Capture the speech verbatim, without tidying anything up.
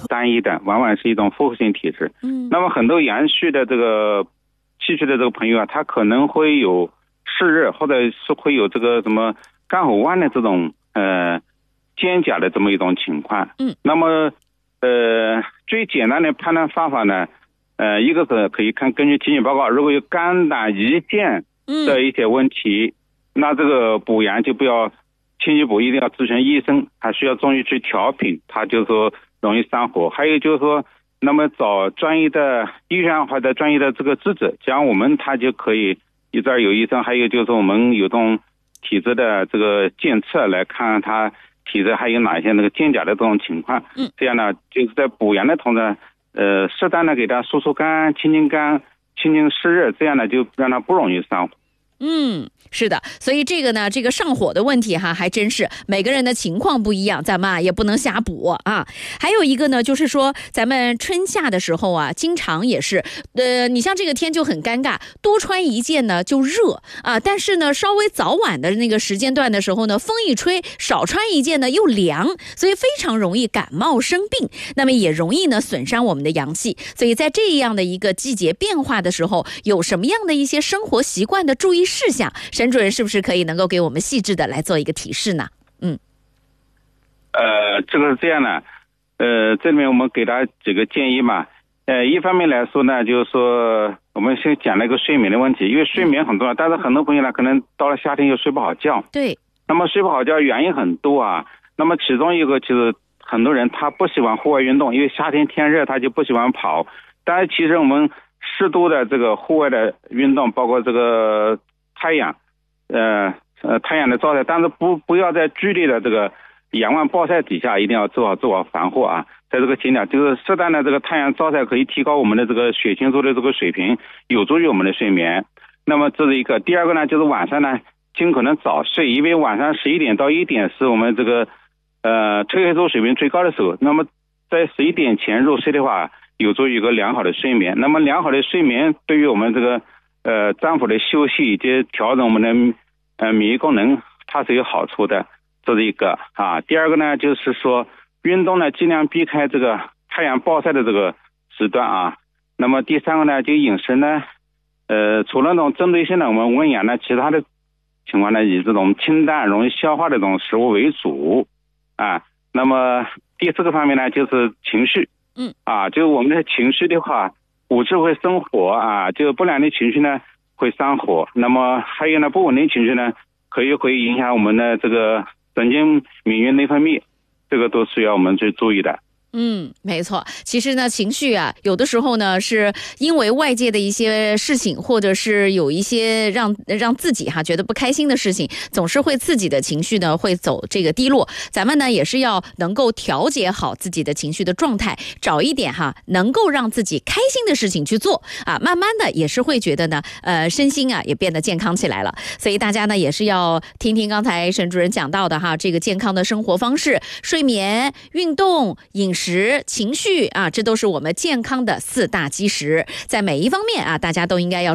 单一的，往往是一种复合性体质。嗯，那么很多阳虚的这个气虚的这个朋友啊，他可能会有湿热，或者是会有这个什么肝火旺的这种呃肩胛的这么一种情况。嗯，那么呃最简单的判断方法呢，呃一个是可以看根据体检报告，如果有肝胆胰腺的一些问题，嗯、那这个补阳就不要轻易补，一定要咨询医生，还需要中医去调品，它就是说容易上火。还有就是说，那么找专业的医院或者专业的这个资质，像我们他就可以一这儿有医生，还有就是我们有这种体质的这个检测来看他体质还有哪些那个肩胛的这种情况。嗯，这样呢就是在补阳的同时，呃，适当的给他疏疏肝、清清肝、清清湿热，这样呢就让他不容易上火。 嗯，是的，所以这个呢，这个上火的问题哈，还真是每个人的情况不一样，咱们啊也不能瞎补啊。还有一个呢，就是说咱们春夏的时候啊，经常也是，呃，你像这个天就很尴尬，多穿一件呢就热啊，但是呢，稍微早晚的那个时间段的时候呢，风一吹，少穿一件呢又凉，所以非常容易感冒生病，那么也容易呢损伤我们的阳气。所以在这样的一个季节变化的时候，有什么样的一些生活习惯的注意事项，沈主任是不是可以能够给我们细致的来做一个提示呢？嗯， 呃，这个是这样的，呃，这里面我们给大家几个建议嘛。呃，一方面来说呢，就是说我们先讲那个睡眠的问题，因为睡眠很重要，但是很多朋友呢，可能到了夏天又睡不好觉。 对。 那么睡不好觉原因很多啊，那么其中一个就是很多人他不喜欢户外运动，因为夏天天热他就不喜欢跑。但是其实我们适度的这个户外的运动，包括这个太阳，呃呃太阳的照晒，但是不不要在剧烈的这个阳光暴晒底下，一定要做好自我防护啊。在这个前提，就是适当的这个太阳照晒可以提高我们的这个血清素的这个水平，有助于我们的睡眠。那么这是一个。第二个呢，就是晚上呢尽可能早睡，因为晚上十一点到一点是我们这个呃褪黑素水平最高的时候。那么在十一点前入睡的话，有助于一个良好的睡眠。那么良好的睡眠对于我们这个呃脏腑的休息以及调整我们的呃免疫功能，它是有好处的，这是一个啊。第二个呢，就是说运动呢尽量避开这个太阳暴晒的这个时段啊。那么第三个呢，就饮食呢，呃，除了那种针对性的我们温阳呢，其他的情况呢以这种清淡容易消化的这种食物为主啊。那么第四个方面呢，就是情绪。嗯啊，就我们的情绪的话，五志会生火啊，就不良的情绪呢会上火。那么还有呢，不稳定情绪呢，可以会影响我们的这个神经免疫内分泌，这个都需要我们去注意的。 嗯，没错。其实呢，情绪啊，有的时候呢，是因为外界的一些事情，或者是有一些让让自己哈觉得不开心的事情，总是会自己的情绪呢会走这个低落。咱们呢也是要能够调节好自己的情绪的状态，找一点哈能够让自己开心的事情去做啊，慢慢的也是会觉得呢，呃，身心啊也变得健康起来了。所以大家呢也是要听听刚才沈主任讲到的哈，这个健康的生活方式、睡眠、运动、饮食。情绪啊，这都是我们健康的四大基石，在每一方面啊，大家都应该要